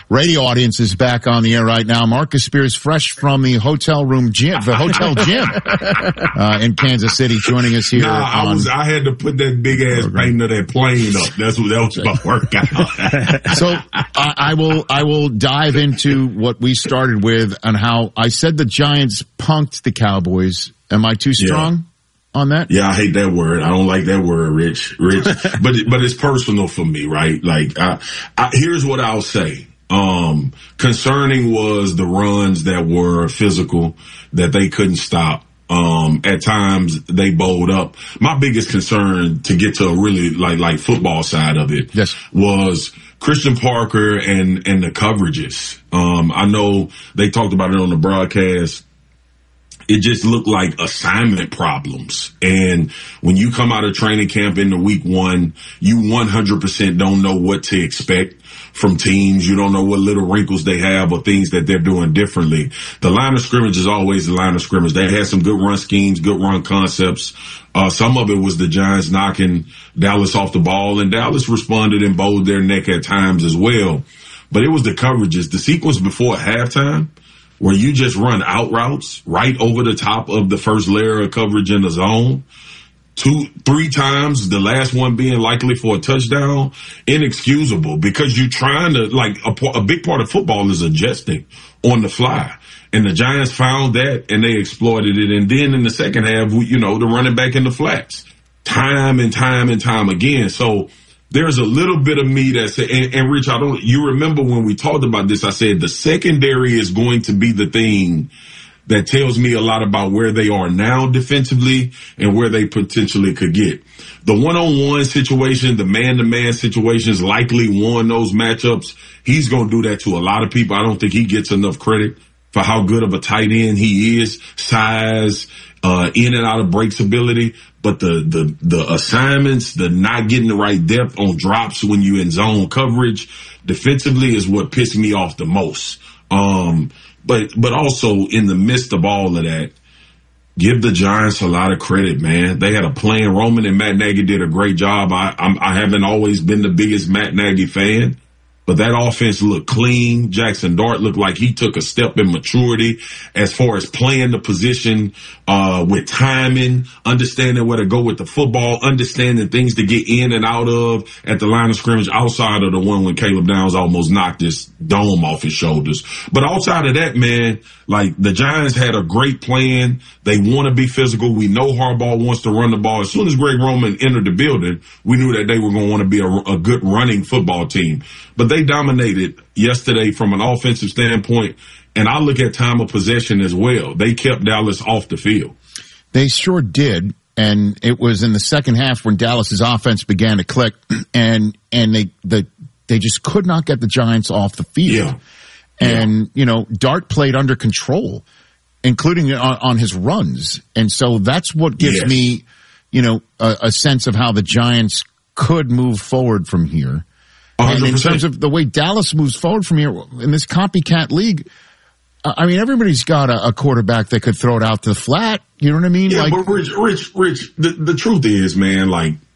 radio audience is back on the air right now. Marcus Spears, fresh from the hotel gym in Kansas City, joining us here. I had to put that big ass painting of that plane up. That was my workout. So I will dive into what we started with and how I said the Giants punked the Cowboys. Am I too strong on that? Yeah, I hate that word. I don't like that word, Rich. but it's personal for me, right? Like, here's what I'll say. Concerning was the runs that were physical, that they couldn't stop. At times they bowled up. My biggest concern, to get to a really like football side of it, was Christian Parker and the coverages. I know they talked about it on the broadcast. It just looked like assignment problems. And when you come out of training camp into week one, you 100% don't know what to expect from teams. You don't know what little wrinkles they have or things that they're doing differently. The line of scrimmage is always the line of scrimmage. They had some good run schemes, good run concepts. Some of it was the Giants knocking Dallas off the ball, and Dallas responded and bowed their neck at times as well. But it was the coverages. The sequence before halftime, where you just run out routes right over the top of the first layer of coverage in the zone, 2-3 times, the last one being likely for a touchdown, inexcusable, because you're trying to, like, a big part of football is adjusting on the fly. And the Giants found that and they exploited it. And then in the second half, the running back in the flats, time and time and time again. So there's a little bit of me that said, and Rich, you remember when we talked about this, I said the secondary is going to be the thing that tells me a lot about where they are now defensively and where they potentially could get. The one-on-one situation, the man-to-man situations likely won those matchups. He's going to do that to a lot of people. I don't think he gets enough credit for how good of a tight end he is, size, in and out of breaks ability. But the assignments, the not getting the right depth on drops when you in zone coverage defensively is what pissed me off the most. But also in the midst of all of that, give the Giants a lot of credit, man. They had a plan. Roman and Matt Nagy did a great job. I haven't always been the biggest Matt Nagy fan, but that offense looked clean. Jackson Dart looked like he took a step in maturity as far as playing the position, with timing, understanding where to go with the football, understanding things to get in and out of at the line of scrimmage outside of the one when Caleb Downs almost knocked his dome off his shoulders. But outside of that, man, like, the Giants had a great plan. They want to be physical. We know Harbaugh wants to run the ball. As soon as Greg Roman entered the building, we knew that they were going to want to be a good running football team. But they dominated yesterday from an offensive standpoint. And I look at time of possession as well. They kept Dallas off the field. They sure did. And it was in the second half when Dallas's offense began to click, and they just could not get the Giants off the field. Yeah. And, Dart played under control, including on his runs. And so that's what gives me, a sense of how the Giants could move forward from here. 100%. And in terms of the way Dallas moves forward from here in this copycat league, I mean, everybody's got a quarterback that could throw it out to the flat. You know what I mean? Yeah, but Rich, the truth is, man,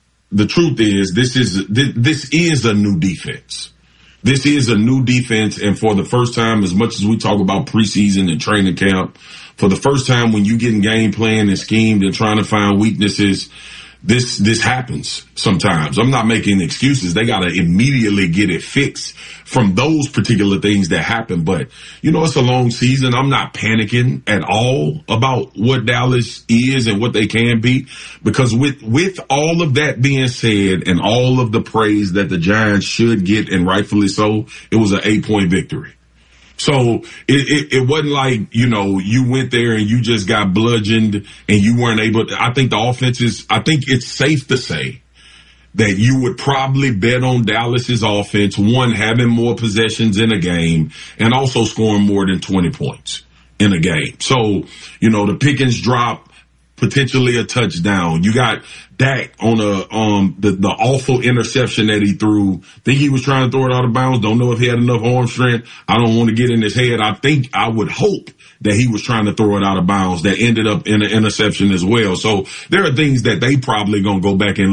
this is a new defense. This is a new defense, and for the first time, as much as we talk about preseason and training camp, for the first time when you getting game plan and schemed and trying to find weaknesses, this happens sometimes. I'm not making excuses. They got to immediately get it fixed from those particular things that happen. But, it's a long season. I'm not panicking at all about what Dallas is and what they can be, because with all of that being said and all of the praise that the Giants should get, and rightfully so, it was an 8-point victory. So it wasn't like, you went there and you just got bludgeoned and you weren't able to. I think I think it's safe to say that you would probably bet on Dallas's offense, one, having more possessions in a game, and also scoring more than 20 points in a game. So, the Pickens drop, potentially a touchdown. You got Dak on the awful interception that he threw. Think he was trying to throw it out of bounds. Don't know if he had enough arm strength. I don't want to get in his head. I would hope that he was trying to throw it out of bounds. That ended up in an interception as well. So there are things that they probably going to go back and